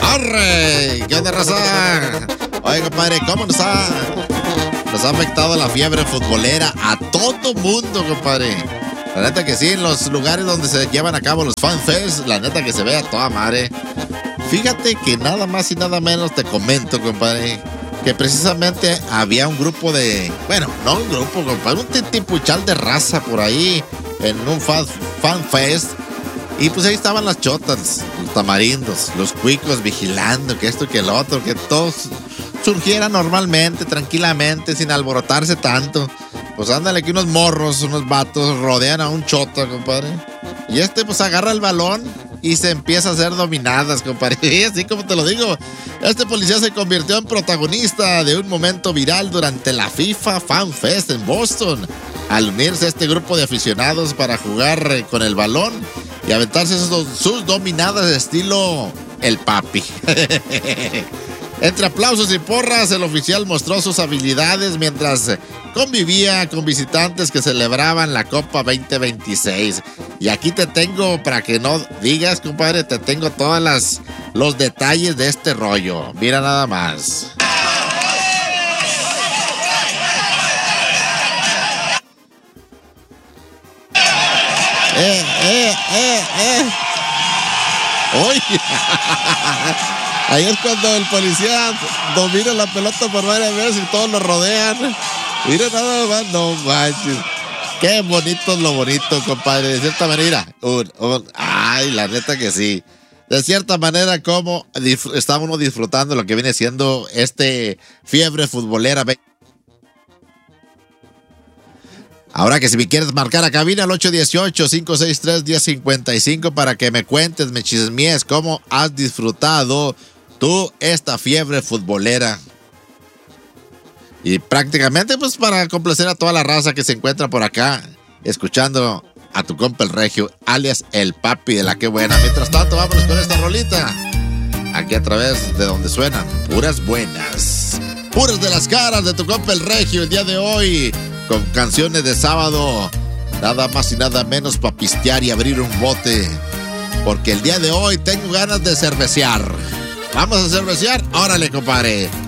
¡Arre! ¿Qué onda, raza? Oye, compadre, ¿cómo nos ha afectado la fiebre futbolera a todo mundo, compadre? La neta que sí, en los lugares donde se llevan a cabo los fan fest, la neta que se ve a toda madre. Fíjate que nada más y nada menos te comento, compadre, que precisamente había un grupo de... Bueno, no un grupo, compadre, un titipuchal de raza por ahí en un fan fest. Y pues ahí estaban las chotas, los tamarindos, los cuicos vigilando que esto y que el otro, que todo surgiera normalmente, tranquilamente, sin alborotarse tanto. Pues ándale que unos morros, unos vatos rodean a un chota, compadre. Y pues agarra el balón y se empieza a hacer dominadas, compadre. Y así como te lo digo, este policía se convirtió en protagonista de un momento viral durante la FIFA Fan Fest en Boston, al unirse a este grupo de aficionados para jugar con el balón y aventarse sus dominadas de estilo el papi. Entre aplausos y porras, el oficial mostró sus habilidades mientras convivía con visitantes que celebraban la Copa 2026. Y aquí te tengo, para que no digas, compadre, te tengo todos los detalles de este rollo. Mira nada más. ¡Uy! Ahí es cuando el policía domina la pelota por varias veces y todos lo rodean. Mira nada más, no manches. Qué bonito es lo bonito, compadre. De cierta manera, ay, la neta que sí. De cierta manera, como está uno disfrutando lo que viene siendo fiebre futbolera. Ahora que si me quieres marcar a cabina al 818-563-1055 para que me cuentes, me chismees cómo has disfrutado tú esta fiebre futbolera. Y prácticamente pues para complacer a toda la raza que se encuentra por acá escuchando a tu compa el Regio, alias el papi de la que buena. Mientras tanto, vámonos con esta rolita. Aquí a través de donde suenan puras buenas. Puras de las caras de tu compa el Regio el día de hoy. Con canciones de sábado, nada más y nada menos para pistear y abrir un bote. Porque el día de hoy tengo ganas de cervecear. ¿Vamos a cervecear? Órale, compadre.